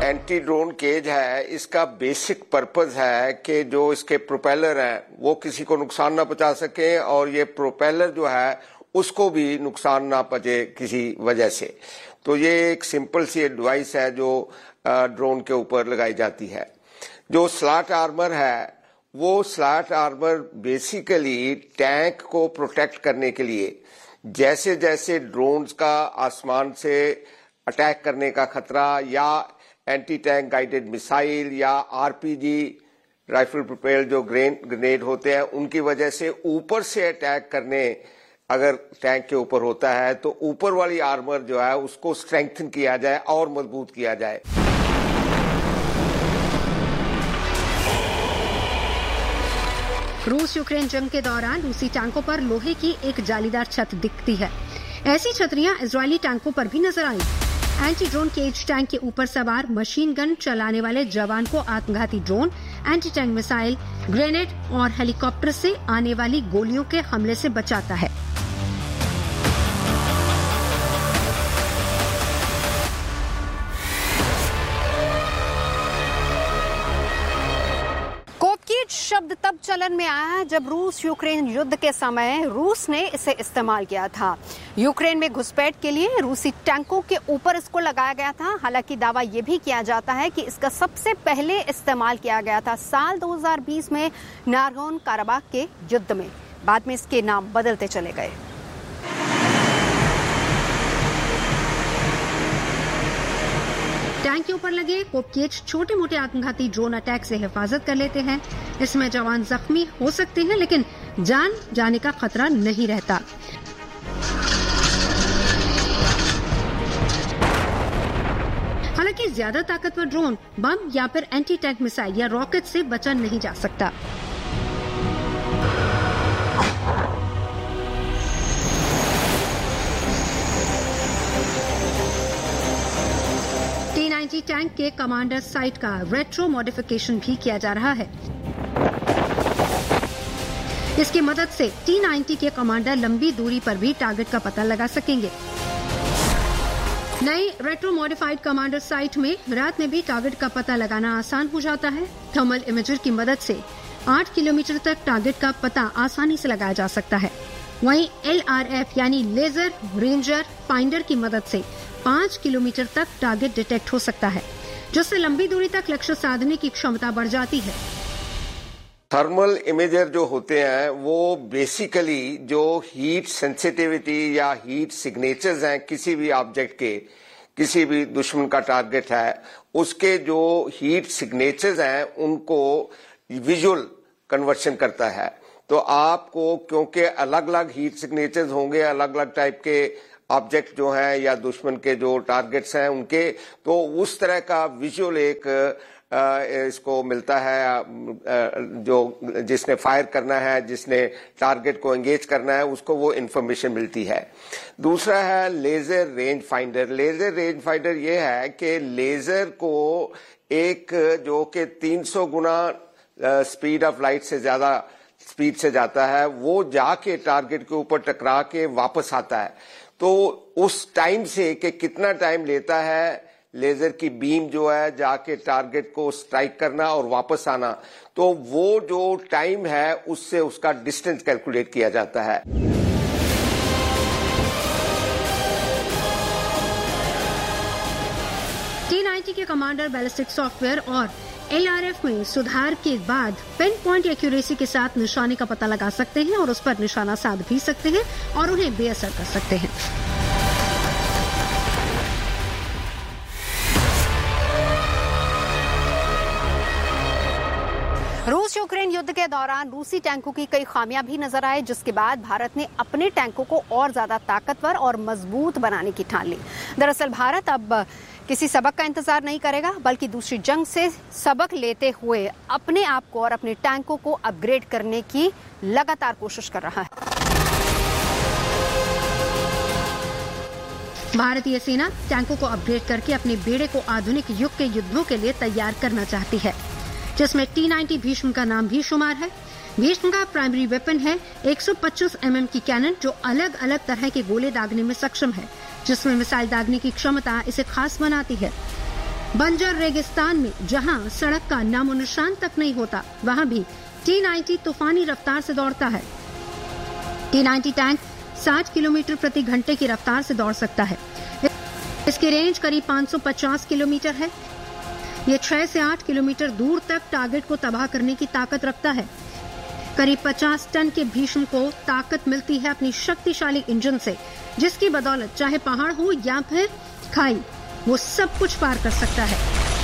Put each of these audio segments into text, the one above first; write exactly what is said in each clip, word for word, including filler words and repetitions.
Anti drone cage है, इसका basic purpose है कि जो इसके प्रोपेलर हैं वो किसी को नुकसान ना पहुंचा सके और ये प्रोपेलर जो है उसको भी नुकसान ना पहुंचे किसी वजह से। तो ये एक सिंपल सी डिवाइस है जो ड्रोन के ऊपर लगाई जाती है। जो स्लॉट आर्मर है वो स्लॉट आर्मर बेसिकली टैंक को प्रोटेक्ट करने के लिए, जैसे जैसे ड्रोन्स का आसमान से अटैक करने का खतरा या एंटी टैंक गाइडेड मिसाइल या आरपीजी राइफल प्रोपेल्ड जो ग्रेनेड होते हैं उनकी वजह से ऊपर से अटैक करने अगर टैंक के ऊपर होता है तो ऊपर वाली आर्मर जो है उसको स्ट्रेंथन किया जाए और मजबूत किया जाए। रूस यूक्रेन जंग के दौरान रूसी टैंकों पर लोहे की एक जालीदार छत दिखती है। ऐसी छतरियां इजरायली टैंकों पर भी नजर आई। एंटी ड्रोन केज टैंक के ऊपर सवार मशीन गन चलाने वाले जवान को आत्मघाती drone, anti tank missile, grenade और हेलीकॉप्टर से आने वाली गोलियों के हमले से बचाता है। शब्द तब चलन में आया जब रूस यूक्रेन युद्ध के समय रूस ने इसे इस्तेमाल किया था। यूक्रेन में घुसपैठ के लिए रूसी टैंकों के ऊपर इसको लगाया गया था। हालांकि दावा यह भी किया जाता है कि इसका सबसे पहले इस्तेमाल किया गया था साल दो हज़ार बीस में नागोर्नो काराबाख के युद्ध में। बाद में इसके नाम बदलते चले गए। टैंक के ऊपर लगे कोपकेज छोटे मोटे आत्मघाती ड्रोन अटैक से हिफाजत कर लेते हैं। इसमें जवान जख्मी हो सकते हैं लेकिन जान जाने का खतरा नहीं रहता। हालांकि ज्यादा ताकतवर ड्रोन बम या फिर एंटी टैंक मिसाइल या रॉकेट से बचा नहीं जा सकता। टी नाइंटी टैंक के कमांडर साइट का रेट्रो मॉडिफिकेशन भी किया जा रहा है। इसकी मदद से टी नाइंटी के कमांडर लंबी दूरी पर भी टारगेट का पता लगा सकेंगे। नई रेट्रो मॉडिफाइड कमांडर साइट में रात में भी टारगेट का पता लगाना आसान हो जाता है। थर्मल इमेजर की मदद से आठ किलोमीटर तक टारगेट का पता आसानी से लगाया जा सकता है। वहीं एल आर एफ यानी लेजर रेंजर फाइंडर की मदद से पाँच किलोमीटर तक टारगेट डिटेक्ट हो सकता है, जिससे लंबी दूरी तक लक्ष्य साधने की क्षमता बढ़ जाती है। थर्मल इमेजर जो होते हैं वो बेसिकली जो हीट सेंसिटिविटी या हीट सिग्नेचर्स हैं किसी भी ऑब्जेक्ट के, किसी भी दुश्मन का टारगेट है, उसके जो हीट सिग्नेचर्स हैं उनको विजुअल कन्वर्शन करता है। तो आपको क्योंकि अलग अलग हीट सिग्नेचर्स होंगे, अलग अलग टाइप के ऑब्जेक्ट जो हैं या दुश्मन के जो टारगेट्स हैं उनके, तो उस तरह का विजुअल एक इसको मिलता है। जो जिसने फायर करना है, जिसने टारगेट को एंगेज करना है, उसको वो इंफॉर्मेशन मिलती है। दूसरा है laser range finder. Laser range finder ये है कि लेजर को एक जो कि तीन सौ गुना स्पीड ऑफ लाइट से ज्यादा स्पीड से जाता है, वो जाके टारगेट के ऊपर टकरा के वापस आता है। तो उस टाइम से कि कितना टाइम लेता है लेजर की बीम जो है जाके टारगेट को स्ट्राइक करना और वापस आना, तो वो जो टाइम है उससे उसका डिस्टेंस कैलकुलेट किया जाता है। टी नाइंटी के कमांडर बैलिस्टिक सॉफ्टवेयर और एल आर एफ में सुधार के बाद पिन पॉइंट एक्यूरेसी के साथ निशाने का पता लगा सकते हैं और उस पर निशाना साध भी सकते हैं और उन्हें बेअसर कर सकते हैं। रूस यूक्रेन युद्ध के दौरान रूसी टैंकों की कई खामियां भी नजर आए, जिसके बाद भारत ने अपने टैंकों को और ज्यादा ताकतवर और मजबूत बनाने की ठान ली। दरअसल भारत अब किसी सबक का इंतजार नहीं करेगा, बल्कि दूसरी जंग से सबक लेते हुए अपने आप को और अपने टैंकों को अपग्रेड करने की लगातार कोशिश कर रहा है। भारतीय सेना टैंकों को अपग्रेड करके अपने बेड़े को आधुनिक युग के युद्धों के लिए तैयार करना चाहती है, जिसमें टी नाइंटी भीष्म का नाम भी शुमार है। भीष्म का प्राइमरी वेपन है एक सौ पच्चीस एम एम की कैनन, जो अलग अलग तरह के गोले दागने में सक्षम है, जिसमें मिसाइल दागने की क्षमता इसे खास बनाती है। बंजर रेगिस्तान में जहां सड़क का नामो निशान तक नहीं होता, वहां भी टी नाइंटी तूफानी रफ्तार से दौड़ता है। टी नाइंटी टैंक साठ किलोमीटर प्रति घंटे की रफ्तार से दौड़ सकता है। इसकी रेंज करीब पाँच सौ पचास किलोमीटर है। ये छह से आठ किलोमीटर दूर तक टारगेट को तबाह करने की ताकत रखता है। करीब पचास टन के भीष्म को ताकत मिलती है अपनी शक्तिशाली इंजन से, जिसकी बदौलत चाहे पहाड़ हो या फिर खाई, वो सब कुछ पार कर सकता है।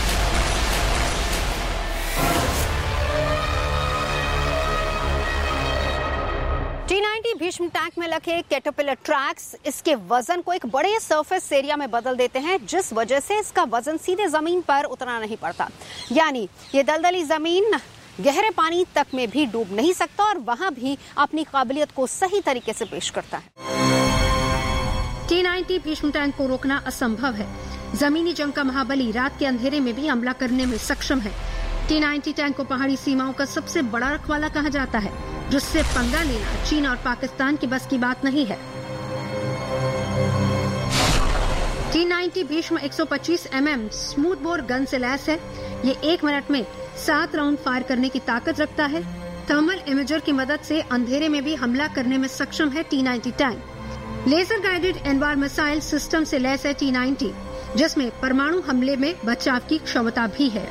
टी नाइंटी भीष्म टैंक में लगे कैटरपिलर ट्रैक्स इसके वजन को एक बड़े सरफेस एरिया में बदल देते हैं, जिस वजह से इसका वजन सीधे जमीन पर उतरना नहीं पड़ता। यानी ये दलदली जमीन गहरे पानी तक में भी डूब नहीं सकता और वहां भी अपनी काबिलियत को सही तरीके से पेश करता है। टी नाइंटी भीष्म टैंक को रोकना असंभव है। जमीनी जंग का महाबली रात के अंधेरे में भी हमला करने में सक्षम है। टी नाइंटी टैंक को पहाड़ी सीमाओं का सबसे बड़ा रखवाला कहा जाता है, जिससे पंगा लेना चीन और पाकिस्तान की बस की बात नहीं है। टी नाइंटी भीष्म एक सौ पच्चीस M M smooth bore gun से लैस है। ये एक मिनट में सात राउंड फायर करने की ताकत रखता है। थर्मल इमेजर की मदद से अंधेरे में भी हमला करने में सक्षम है T ninety tank. Laser guided एनवायर missile system से लैस है टी नाइंटी, जिसमें परमाणु हमले में बचाव की क्षमता भी है।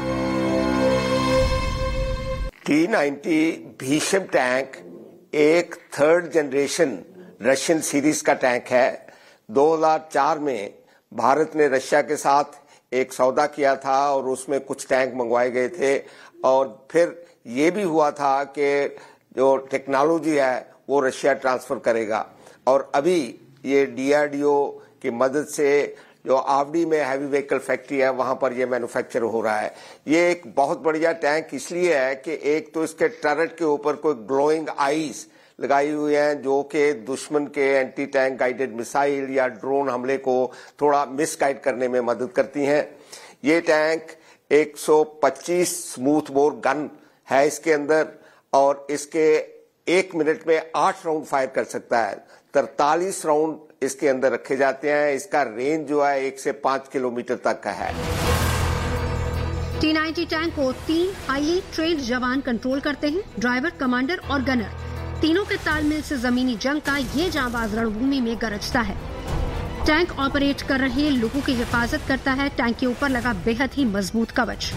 टी नाइंटी भीष्म टैंक एक थर्ड जनरेशन रशियन सीरीज का टैंक है। दो हज़ार चार में भारत ने रशिया के साथ एक सौदा किया था और उसमें कुछ टैंक मंगवाए गए थे और फिर ये भी हुआ था कि जो टेक्नोलॉजी है वो रशिया ट्रांसफर करेगा और अभी ये डी आर डी ओ की मदद से जो आवड़ी में हैवी व्हीकल फैक्ट्री है वहां पर ये मैन्युफैक्चर हो रहा है। ये एक बहुत बढ़िया टैंक इसलिए है कि एक तो इसके टर्रेट के ऊपर कोई ग्लोइंग आईज लगाई हुई हैं जो कि दुश्मन के एंटी टैंक गाइडेड मिसाइल या ड्रोन हमले को थोड़ा मिसगाइड करने में मदद करती हैं। ये टैंक एक सौ पच्चीस स्मूथ बोर गन है इसके अंदर और इसके एक मिनट में आठ राउंड फायर कर सकता है। तरतालीस राउंड इसके अंदर रखे जाते हैं। इसका रेंज जो है एक से पांच किलोमीटर तक का है। टी नाइंटी टैंक को तीन हाईली ट्रेन्ड जवान कंट्रोल करते हैं, ड्राइवर, कमांडर और गनर। तीनों के तालमेल से जमीनी जंग का ये जांबाज रणभूमि में गरजता है। टैंक ऑपरेट कर रहे लोगों की हिफाजत करता है टैंक के ऊपर लगा बेहद ही मजबूत कवच।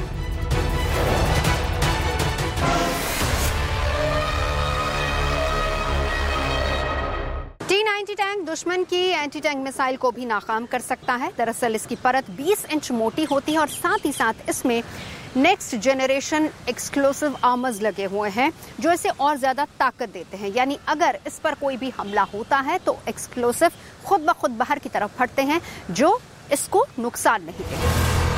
टी नाइंटी टैंक दुश्मन की एंटी टैंक मिसाइल को भी नाकाम कर सकता है। दरअसल इसकी परत बीस इंच मोटी होती है और साथ ही साथ इसमें नेक्स्ट जेनरेशन एक्सप्लोसिव आर्मर्स लगे हुए हैं जो इसे और ज्यादा ताकत देते हैं। यानी अगर इस पर कोई भी हमला होता है तो एक्सप्लोसिव खुद ब खुद बाहर की तरफ फटते हैं जो इसको नुकसान नहीं देते।